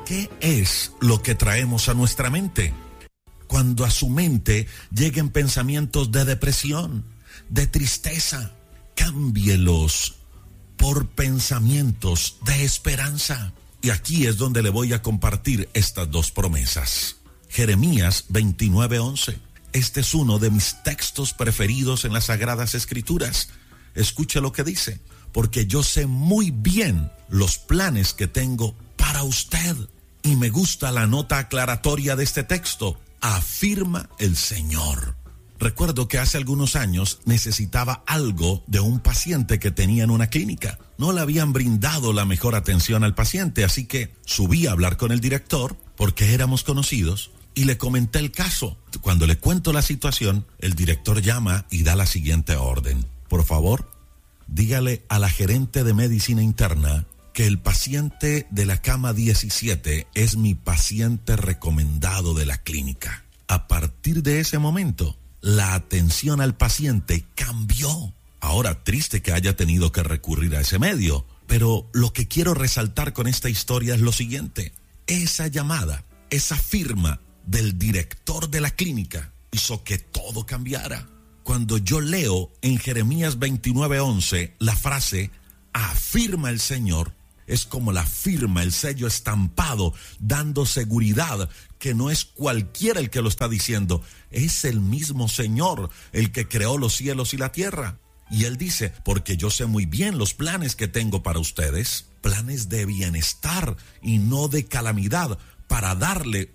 ¿Qué es lo que traemos a nuestra mente? Cuando a su mente lleguen pensamientos de depresión, de tristeza, cámbielos por pensamientos de esperanza. Y aquí es donde le voy a compartir estas dos promesas. Jeremías 29:11. Este es uno de mis textos preferidos en las Sagradas Escrituras. Escuche lo que dice. Porque yo sé muy bien los planes que tengo para usted. Y me gusta la nota aclaratoria de este texto. Afirma el Señor. Recuerdo que hace algunos años necesitaba algo de un paciente que tenía en una clínica. No le habían brindado la mejor atención al paciente, así que subí a hablar con el director, porque éramos conocidos, y le comenté el caso. Cuando le cuento la situación, el director llama y da la siguiente orden. Por favor, dígale a la gerente de medicina interna que el paciente de la cama 17 es mi paciente recomendado de la clínica. A partir de ese momento, la atención al paciente cambió. Ahora, triste que haya tenido que recurrir a ese medio, pero lo que quiero resaltar con esta historia es lo siguiente. Esa llamada, esa firma del director de la clínica hizo que todo cambiara. Cuando yo leo en Jeremías 29:11 la frase, afirma el Señor, es como la firma, el sello estampado, dando seguridad que no es cualquiera el que lo está diciendo, es el mismo Señor el que creó los cielos y la tierra. Y Él dice, porque yo sé muy bien los planes que tengo para ustedes, planes de bienestar y no de calamidad, para darle